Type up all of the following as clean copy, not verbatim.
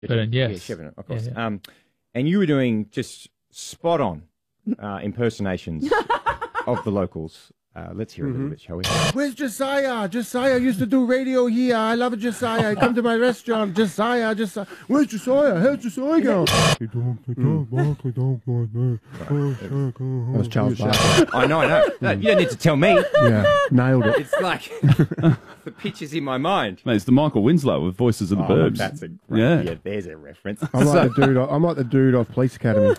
Shepparton, yes. Yeah, Shepparton, of course. Yeah. And you were doing just spot on impersonations of the locals. Let's hear a little bit, shall we? Where's Josiah? Josiah used to do radio here. I love Josiah. Come to my restaurant. Josiah. Where's Josiah? How's Josiah going? That was Charles Barkley. I know. No, you don't need to tell me. Yeah, nailed it. It's like the pitch is in my mind. Mate, it's the Michael Winslow of Voices of the Burbs. That's a Yeah. there's a reference. I'm like the dude of Police Academy.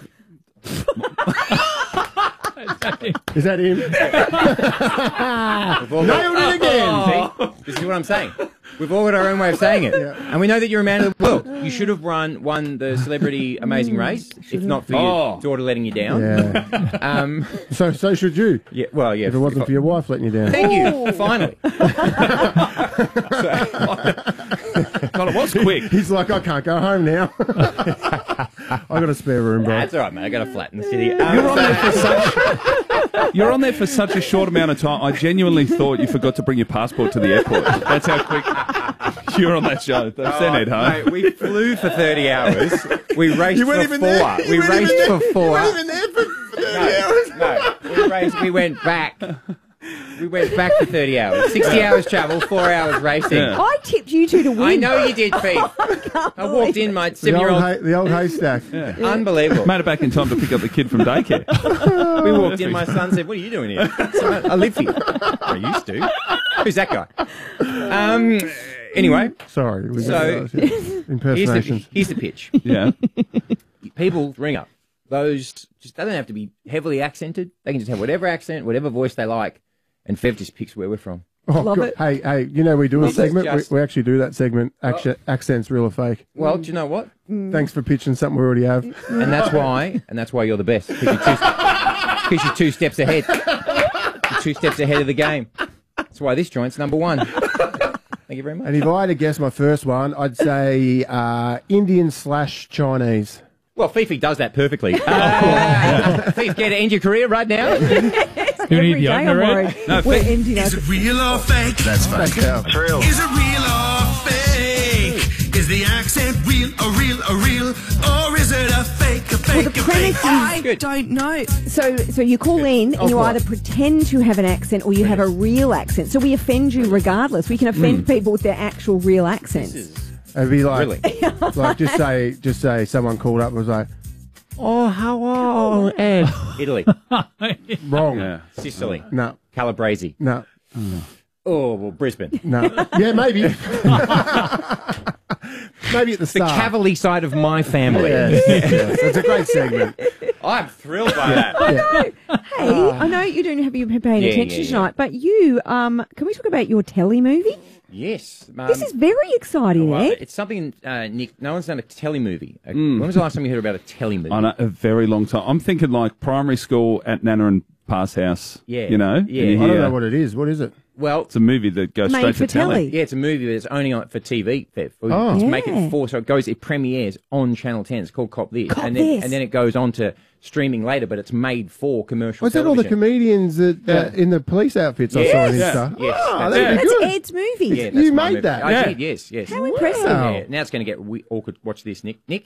Is that him? Nailed it again. See? This is what I'm saying. We've all got our own way of saying it. Yeah. And we know that you're a man of the world. You should have won the Celebrity Amazing Race, if not for your daughter letting you down. Yeah. So should you. Yeah, well, yeah. If it wasn't for your wife letting you down. Thank you, finally. God, it was quick. He's like, I can't go home now. I got a spare room, bro. That's all right, mate. I got a flat in the city. You're on there for such a short amount of time. I genuinely thought you forgot to bring your passport to the airport. That's how quick you're on that show. Send it home. Mate, we flew for 30 hours. We raced You weren't for even 4. there. We You weren't raced even for 4. You weren't even there for 30 hours. No, we went back. We went back for 30 hours. 60 hours travel, 4 hours racing. Yeah. I tipped you two to win. I know you did, Pete. I walked in, mate, 7-year-old. The old haystack. Yeah. Unbelievable. Made it back in time to pick up the kid from daycare. We walked in, my son said, "What are you doing here?" So, I live here. I used to. Who's that guy? Anyway. Sorry. So, impersonations. here's the pitch. Yeah. People ring up. Those just they don't have to be heavily accented. They can just have whatever accent, whatever voice they like. And Fev just picks where we're from. Oh, Love God. it. Hey, you know we do a This is segment. just- We actually do that segment. Accents, real or fake. Well, do you know what? Thanks for pitching something we already have. And that's why you're the best. Because you're 2 steps ahead. You're 2 steps ahead of the game. That's why this joint's number 1. Thank you very much. And if I had to guess my first one, I'd say Indian/Chinese. Well, Fifi does that perfectly. Please get to end your career right now. You need Every the day I'm opener, worried. right? No, We're Pete, ending Is up. it real or fake? That's fake. Real. Is it real or fake? Is the accent real or real or real? Or is it a fake, a fake, the a fake? premise is- I Good. don't know. So you call in and you what? either pretend to have an accent or you have a real accent. So we offend you regardless. We can offend people with their actual real accents. It'd be like, Really? like just say someone called up and was like, "Oh, how are Ed?" Italy, Wrong. Yeah. Sicily, No. Calabrese. No. Oh, well, Brisbane. No. Yeah, maybe. Maybe at the The start. cavalry side of my family. Yes, yes. It's a great segment. I'm thrilled by that. Hey, I know you don't have you paying Yeah, attention yeah, yeah. tonight, but you, can we talk about your telly movie? Yes. This is very exciting, well, Ed. it's something, Nick, no one's done a telly movie. When was the last time you heard about a telly movie? I know, a very long time. I'm thinking like primary school at Nana and Pa's house. Yeah. You know? Yeah. And you I don't hear- know what it is. What is it? Well, It's a movie that goes Made straight for to telly. telly. yeah, it's a movie that's only on for TV, Fev. Oh. To make Yeah. it so it premieres on Channel 10. It's called Cop This. Cop and then, This. And then it goes on to streaming later, but it's made for commercial Was that all the television. comedians that in the police outfits I saw in Yes. Insta? Yes. Oh, That's that'd be That's good. Ed's movie. Yeah, that's You my made movie. that? I Yeah. did, yes. How impressive. Yeah, now it's going to get awkward. Watch this, Nick. Nick?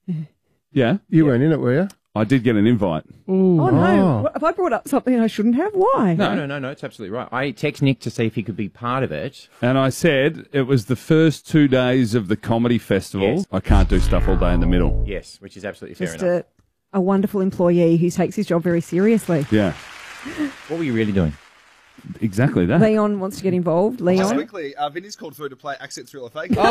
Yeah. You weren't in it, were you? I did get an invite. Oh, no. Oh. Have I brought up something I shouldn't have? Why? No, it's absolutely right. I text Nick to see if he could be part of it. And I said it was the first 2 days of the comedy festival. Yes. I can't do stuff all day in the middle. Yes, which is absolutely fair Just enough. a wonderful employee who takes his job very seriously. Yeah. What were you really doing? Exactly that. Leon wants to get involved. Just Leon? quickly, Vinny's called through to play Accent Thriller Fake. Oh,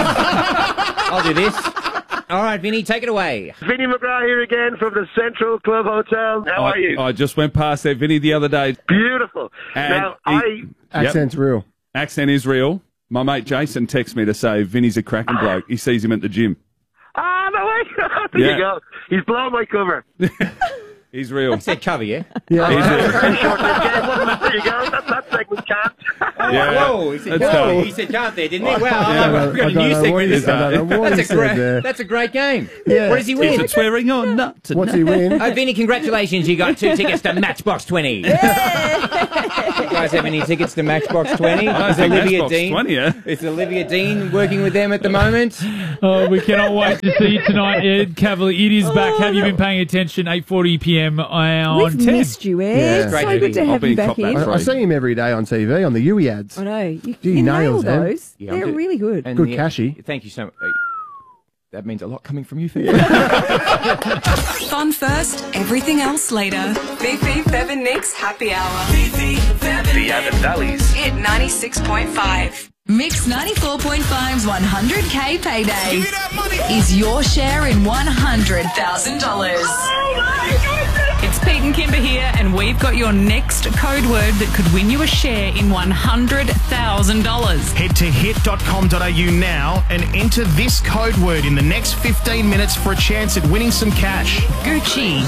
yes. I'll do this. All right, Vinny, take it away. Vinny McGrath here again from the Central Club Hotel. How are you? I just went past there, Vinny, the other day. Beautiful. And Now, Accent's real. Accent is real. My mate Jason texts me to say Vinny's a cracking bloke. He sees him at the gym. no way. There Yeah. you go. He's blown my cover. He's real. Said cover, yeah? Yeah. Very short lived game, wasn't it? There you go. That segment can't. Yeah. Whoa, he said, That's tough. he said can't there, didn't he? Well, Yeah, we've got a I don't new know what segment he this said. I don't know what he said there. That's a great game. Yeah. What does he Is win? it swearing or not? What's he win? Oh, Vinny, congratulations. You got 2 tickets to Matchbox 20. You guys have any tickets to Matchbox 20? I Is think Olivia Matchbox Dean? 20, yeah. Is Olivia Dean working with them at the moment? Oh, we cannot wait to see you tonight, Ed Cavalier. It is back. Have you been paying attention? 8:40 p.m. on We've 10. missed you, Ed. Yeah. So Great good to meeting. have you back in. I see him every day on TV on the Yui ads. I know. You Gee, nail nails, Ed. those. Yeah, I'm They're good. really good. And Good the- cashy. Thank you so much. That means a lot coming from you, Phil. Fun first, everything else later. Fifi, Bev and Nick's Happy Hour. Fifi, Bev and The Abbott Valleys. Hit 96.5. Mix 94.5's 100K payday. Give me that money. Is your share in $100,000. It's Pete and Kimber here, and we've got your next code word that could win you a share in $100,000. Head to hit.com.au now and enter this code word in the next 15 minutes for a chance at winning some cash. Gucci.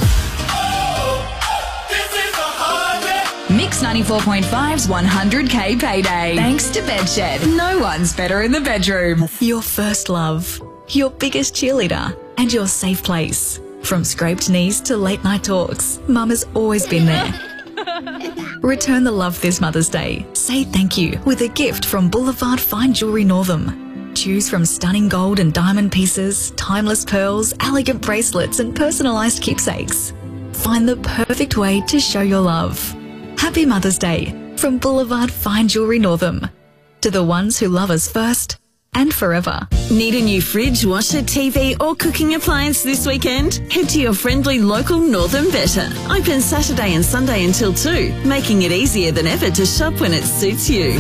Mix 94.5's 100K payday. Thanks to Bedshed. No one's better in the bedroom. Your first love. Your biggest cheerleader. And your safe place. From scraped knees to late night talks, Mum has always been there. Return the love this Mother's Day. Say thank you with a gift from Boulevard Fine Jewellery Northam. Choose from stunning gold and diamond pieces, timeless pearls, elegant bracelets and personalised keepsakes. Find the perfect way to show your love. Happy Mother's Day from Boulevard Fine Jewellery Northam. To the ones who love us first and forever. Need a new fridge, washer, TV or cooking appliance this weekend? Head to your friendly local Northern Better. Open Saturday and Sunday until 2, making it easier than ever to shop when it suits you.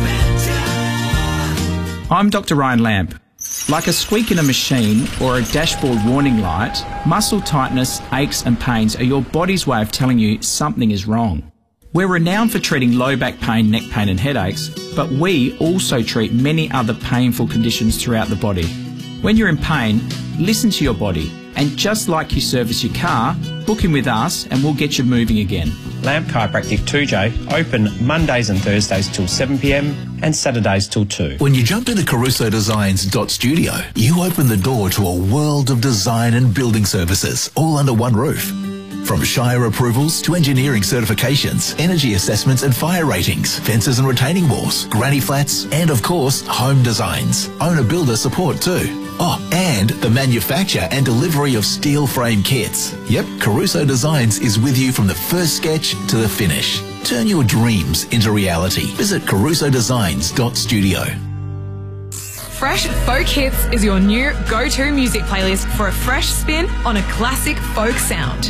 I'm Dr. Ryan Lamb. Like a squeak in a machine or a dashboard warning light, muscle tightness, aches and pains are your body's way of telling you something is wrong. We're renowned for treating low back pain, neck pain and headaches, but we also treat many other painful conditions throughout the body. When you're in pain, listen to your body, and just like you service your car, book in with us and we'll get you moving again. Lamb Chiropractic 2J, open Mondays and Thursdays till 7 p.m. and Saturdays till 2. When you jump into CarusoDesigns.studio, you open the door to a world of design and building services, all under one roof. From Shire approvals to engineering certifications, energy assessments and fire ratings, fences and retaining walls, granny flats, and of course, home designs. Owner-builder support too. Oh, and the manufacture and delivery of steel frame kits. Yep, Caruso Designs is with you from the first sketch to the finish. Turn your dreams into reality. Visit CarusoDesigns.studio. Fresh Folk Hits is your new go-to music playlist for a fresh spin on a classic folk sound.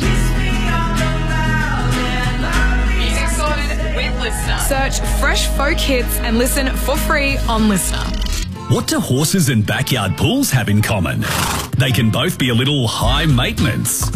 Music sorted with Listener. Search Fresh Folk Hits and listen for free on Listener. What do horses and backyard pools have in common? They can both be a little high maintenance.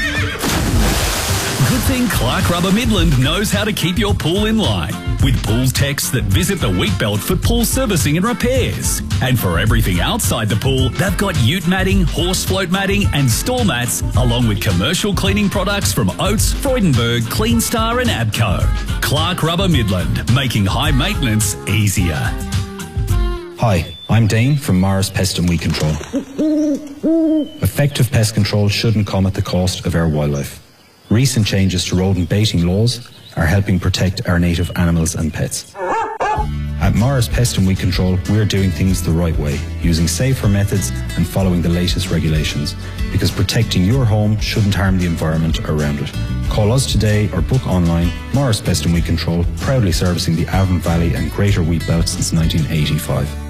Good thing Clark Rubber Midland knows how to keep your pool in line. With pools techs that visit the wheat belt for pool servicing and repairs. And for everything outside the pool, they've got ute matting, horse float matting and stall mats, along with commercial cleaning products from Oates, Freudenberg, Clean Star and Abco. Clark Rubber Midland, making high maintenance easier. Hi, I'm Dean from Morris Pest and Weed Control. Effective pest control shouldn't come at the cost of our wildlife. Recent changes to rodent baiting laws are helping protect our native animals and pets. At Morris Pest and Weed Control, we're doing things the right way, using safer methods and following the latest regulations, because protecting your home shouldn't harm the environment around it. Call us today or book online. Morris Pest and Weed Control, proudly servicing the Avon Valley and Greater Wheat Belt since 1985.